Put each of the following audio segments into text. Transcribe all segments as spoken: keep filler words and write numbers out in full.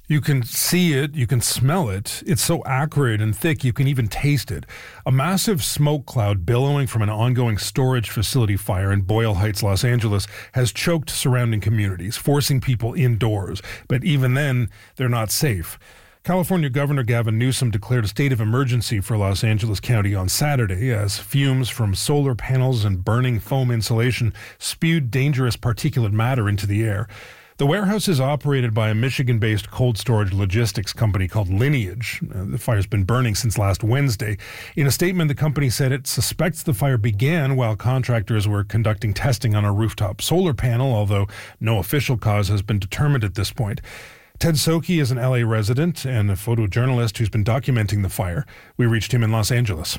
You can see it, you can smell it. It's so acrid and thick, you can even taste it. A massive smoke cloud billowing from an ongoing storage facility fire in Boyle Heights, Los Angeles, has choked surrounding communities, forcing people indoors. But even then, they're not safe. California Governor Gavin Newsom declared a state of emergency for Los Angeles County on Saturday as fumes from solar panels and burning foam insulation spewed dangerous particulate matter into the air. The warehouse is operated by a Michigan-based cold storage logistics company called Lineage. Uh, the fire's been burning since last Wednesday. In a statement, the company said it suspects the fire began while contractors were conducting testing on a rooftop solar panel, although no official cause has been determined at this point. Ted Soki is an L A resident and a photojournalist who's been documenting the fire. We reached him in Los Angeles.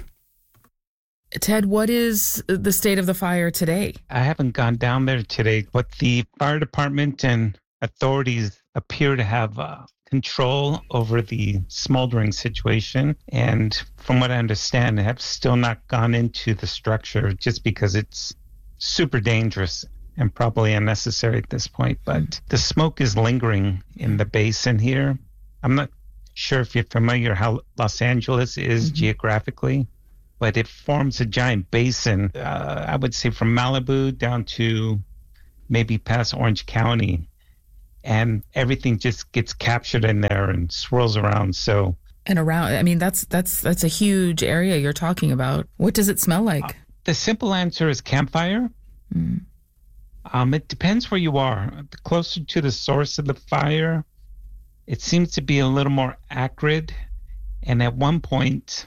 Ted, what is the state of the fire today? I haven't gone down there today, but the fire department and authorities appear to have uh, control over the smoldering situation. And from what I understand, have still not gone into the structure just because it's super dangerous and probably unnecessary at this point. But the smoke is lingering in the basin here. I'm not sure if you're familiar how Los Angeles is mm-hmm. geographically, but it forms a giant basin, uh, I would say from Malibu down to maybe past Orange County. And everything just gets captured in there and swirls around. So and around, I mean, that's that's that's a huge area you're talking about. What does it smell like? Uh, the simple answer is campfire. Mm. Um, it depends where you are. The closer to the source of the fire, it seems to be a little more acrid. And at one point,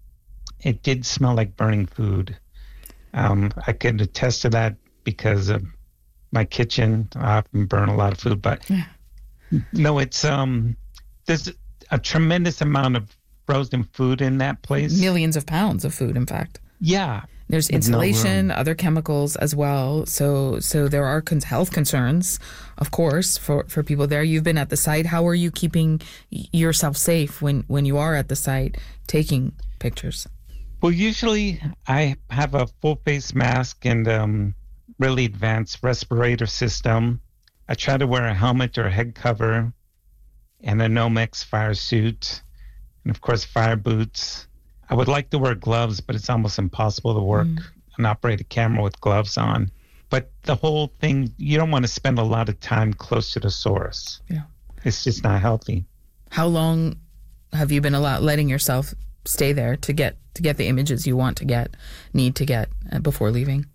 it did smell like burning food. Um, I could attest to that because of my kitchen. I often burn a lot of food, but yeah. no, it's um, there's a tremendous amount of frozen food in that place. Millions of pounds of food, in fact. Yeah. There's insulation, no other chemicals as well. So so there are con- health concerns, of course, for, for people there. You've been at the site. How are you keeping yourself safe when, when you are at the site taking pictures? Well, usually I have a full face mask and um, really advanced respirator system. I try to wear a helmet or a head cover and a Nomex fire suit and, of course, fire boots. I would like to wear gloves, but it's almost impossible to work mm. and operate a camera with gloves on. But the whole thing, you don't want to spend a lot of time close to the source. Yeah, it's just not healthy. How long have you been allowed, letting yourself stay there to get to get the images you want to get, need to get uh, before leaving?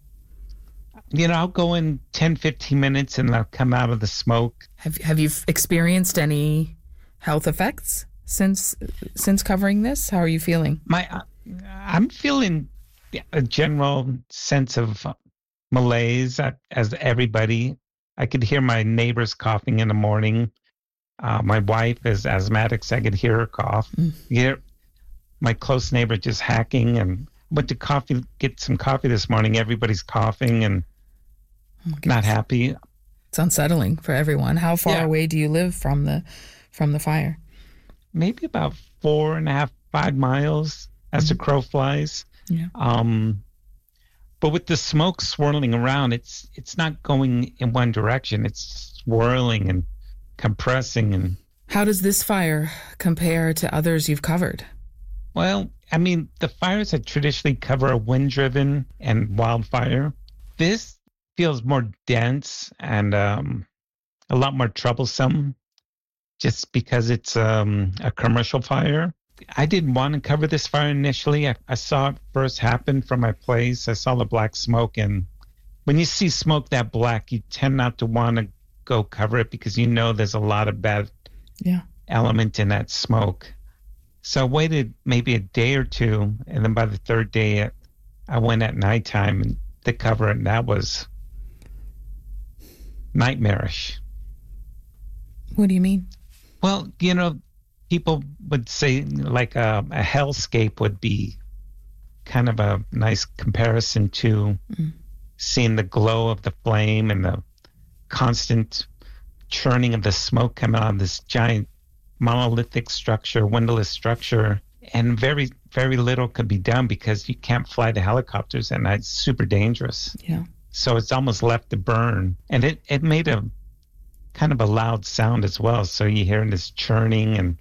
You know, I'll go in ten, fifteen minutes and I'll come out of the smoke. Have Have you experienced any health effects since since covering this? How are you feeling? My, uh, I'm feeling a general sense of malaise, uh, as everybody. I could hear my neighbors coughing in the morning. Uh, my wife is asthmatic, so I could hear her cough. Mm. Hear my close neighbor just hacking, and went to coffee get some coffee this morning. Everybody's coughing and oh, not happy. It's unsettling for everyone. How far yeah. away do you live from the from the fire? Maybe about four and a half, five miles as mm-hmm. the crow flies. Yeah. Um, but with the smoke swirling around, it's it's not going in one direction. It's swirling and compressing. And how does this fire compare to others you've covered? Well, I mean, the fires that traditionally cover a wind-driven and wildfire, this feels more dense and um, a lot more troublesome. Just because it's um, a commercial fire. I didn't want to cover this fire initially. I, I saw it first happen from my place. I saw the black smoke, and when you see smoke that black, you tend not to want to go cover it because you know there's a lot of bad yeah. element in that smoke. So I waited maybe a day or two, and then by the third day, I went at nighttime to cover it, and that was nightmarish. What do you mean? Well, you know, people would say like a, a hellscape would be kind of a nice comparison to mm. seeing the glow of the flame and the constant churning of the smoke coming out of this giant monolithic structure, windowless structure. And very, very little could be done because you can't fly the helicopters at night. It's super dangerous. Yeah. So it's almost left to burn. And it, it made a kind of a loud sound as well. So you hear this churning and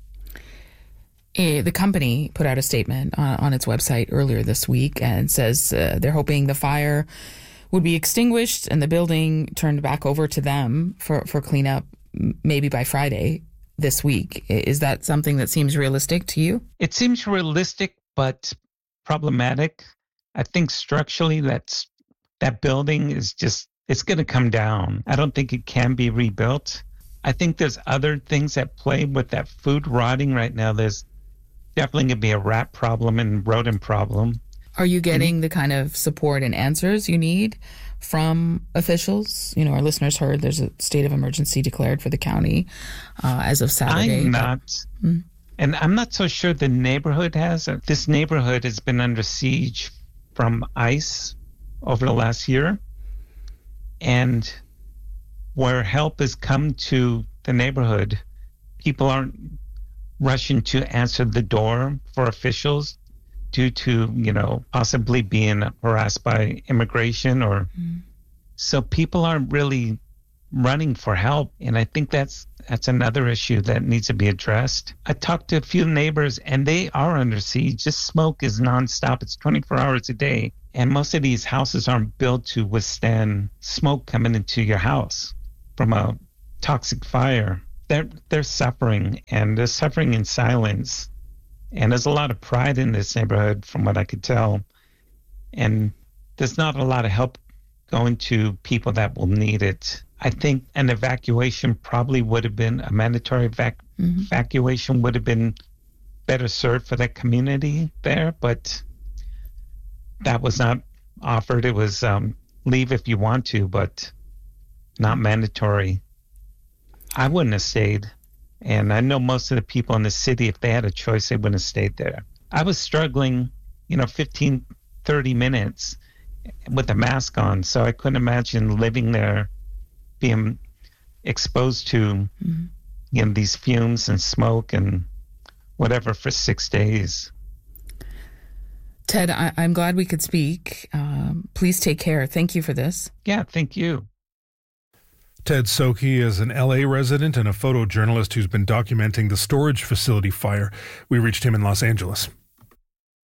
Uh, the company put out a statement on, on its website earlier this week and says uh, they're hoping the fire would be extinguished and the building turned back over to them for, for cleanup m- maybe by Friday this week. Is that something that seems realistic to you? It seems realistic, but problematic. I think structurally that's, that building is just, it's going to come down. I don't think it can be rebuilt. I think there's other things at play with that food rotting right now. There's definitely going to be a rat problem and rodent problem. Are you getting mm-hmm. the kind of support and answers you need from officials? You know, our listeners heard there's a state of emergency declared for the county uh, as of Saturday. I'm not. Mm-hmm. And I'm not so sure the neighborhood has. This neighborhood has been under siege from ICE over the last year. And where help has come to the neighborhood, people aren't rushing to answer the door for officials due to, you know, possibly being harassed by immigration or mm. so people aren't really running for help. And I think that's that's another issue that needs to be addressed. I talked to a few neighbors and they are under siege. Just smoke is nonstop. It's twenty-four hours a day. And most of these houses aren't built to withstand smoke coming into your house from a toxic fire. They're, they're suffering, and they're suffering in silence. And there's a lot of pride in this neighborhood, from what I could tell. And there's not a lot of help going to people that will need it. I think an evacuation probably would have been, a mandatory evac- mm-hmm. evacuation would have been better served for that community there, but that was not offered. It was um, leave if you want to, but not mandatory. I wouldn't have stayed. And I know most of the people in the city, if they had a choice, they wouldn't have stayed there. I was struggling, you know, fifteen, thirty minutes with a mask on. So I couldn't imagine living there, being exposed to, mm-hmm. you know, these fumes and smoke and whatever for six days. Ted, I- I'm glad we could speak. Um, please take care. Thank you for this. Yeah, thank you. Ted Sokey is an L A resident and a photojournalist who's been documenting the storage facility fire. We reached him in Los Angeles.